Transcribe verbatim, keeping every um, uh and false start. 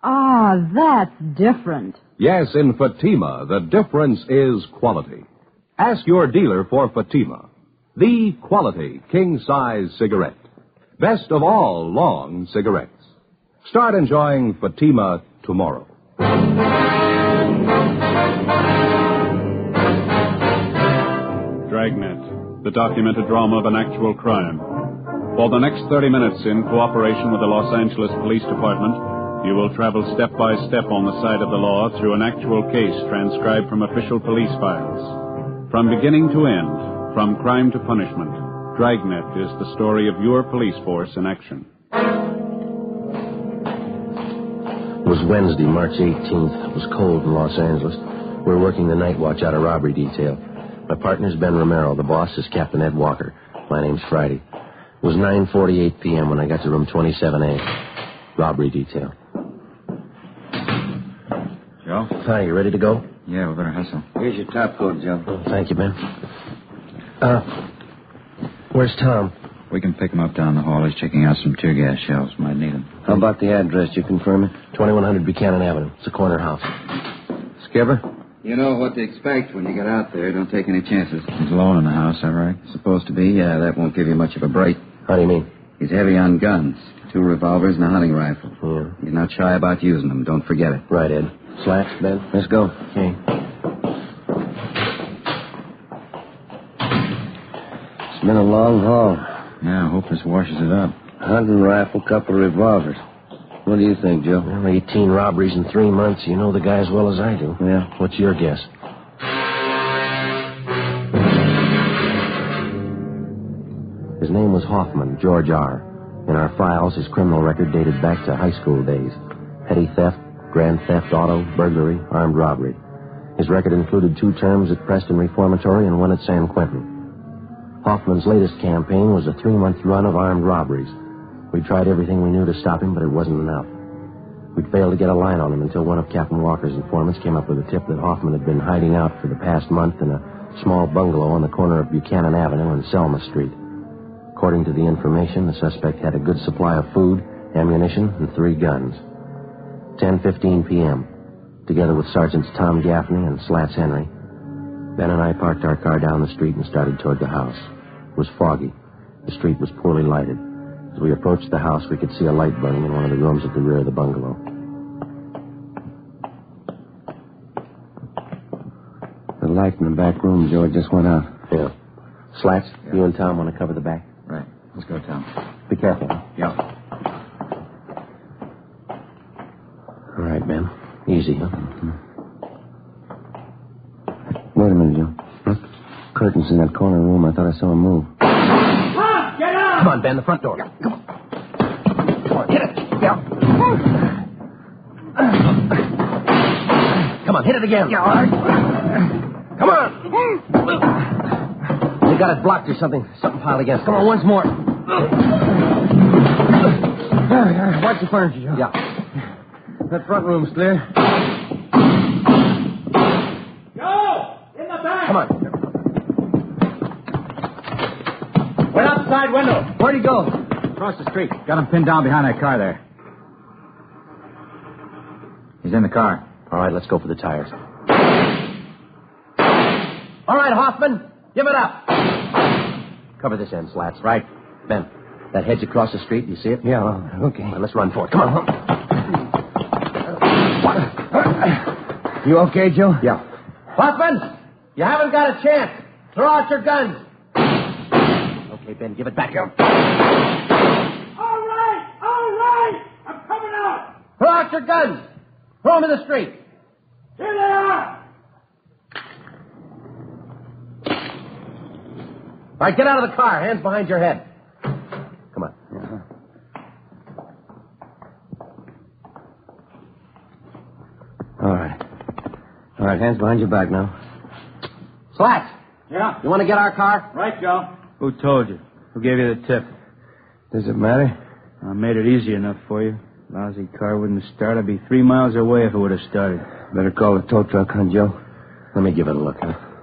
Ah, that's different. Yes, in Fatima, the difference is quality. Ask your dealer for Fatima, the quality king-size cigarette. Best of all long cigarettes. Start enjoying Fatima tomorrow. Dragnet, the documented drama of an actual crime. For the next thirty minutes, in cooperation with the Los Angeles Police Department, you will travel step by step on the side of the law through an actual case transcribed from official police files. From beginning to end, from crime to punishment, Dragnet is the story of your police force in action. It was Wednesday, March eighteenth. It was cold in Los Angeles. We were working the night watch out of robbery detail. My partner's Ben Romero. The boss is Captain Ed Walker. My name's Friday. It was nine forty-eight p.m. when I got to room twenty-seven A. Robbery detail. Joe? Hi, you ready to go? Yeah, we better hustle. Here's your top coat, Joe. Oh, thank you, Ben. Uh, where's Tom? We can pick him up down the hall. He's checking out some tear gas shells. Might need them. How about the address? You confirm it? twenty-one hundred Buchanan Avenue. It's a corner house. Skipper? You know what to expect when you get out there. Don't take any chances. He's alone in the house, all right? Supposed to be. Yeah, that won't give you much of a break. How do you mean? He's heavy on guns. Two revolvers and a hunting rifle. Yeah. He's not shy about using them. Don't forget it. Right, Ed. Slacks, Ben? Let's go. Okay. It's been a long haul. Yeah, I hope this washes it up. Hunting rifle, couple of revolvers. What do you think, Joe? Well, eighteen robberies in three months. You know the guy as well as I do. Yeah. What's your guess? His name was Hoffman, George R. In our files, his criminal record dated back to high school days. Petty theft, grand theft auto, burglary, armed robbery. His record included two terms at Preston Reformatory and one at San Quentin. Hoffman's latest campaign was a three-month run of armed robberies. We tried everything we knew to stop him, but it wasn't enough. We'd failed to get a line on him until one of Captain Walker's informants came up with a tip that Hoffman had been hiding out for the past month in a small bungalow on the corner of Buchanan Avenue and Selma Street. According to the information, the suspect had a good supply of food, ammunition, and three guns. ten fifteen p.m., together with Sergeants Tom Gaffney and Slats Henry, Ben and I parked our car down the street and started toward the house. It was foggy. The street was poorly lighted. As we approached the house, we could see a light burning in one of the rooms at the rear of the bungalow. The light in the back room, Joe, just went out. Yeah. Slats, Yeah. you and Tom want to cover the back? Right. Let's go, Tom. Be careful. Yeah. All right, Ben. Easy, huh? Mm-hmm. Wait a minute, Joe. Huh? Curtains in that corner room. I thought I saw him move. Tom, get out! Come on, Ben, the front door. Come on. Come on, hit it. Yeah. Come on, hit it again. Yeah, all right. Come on. You got it blocked or something. Something piled against it. Come on, once more. Watch the furniture, Joe. Yeah. That front room's clear. Joe! In the back! Come on. Went out the side window. Where'd he go? Across the street. Got him pinned down behind that car there. He's in the car. All right, let's go for the tires. All right, Hoffman, give it up. Cover this end, Slats. Right. Ben, that hedge across the street, you see it? Yeah, okay. All right, let's run for it. Come on. You okay, Joe? Yeah. Hoffman, you haven't got a chance. Throw out your guns. Okay, Ben, give it back here. All right! All right! I'm coming out! Throw out your guns. Throw them in the street. Here they are! All right, get out of the car. Hands behind your head. Come on. Uh-huh. All right. All right, hands behind your back now. Slats, Yeah? you want to get our car? Right, Joe. Who told you? Who gave you the tip? Does it matter? I made it easy enough for you. Lousy car wouldn't start. I'd be three miles away if it would have started. Better call the tow truck, huh, Joe? Let me give it a look, huh?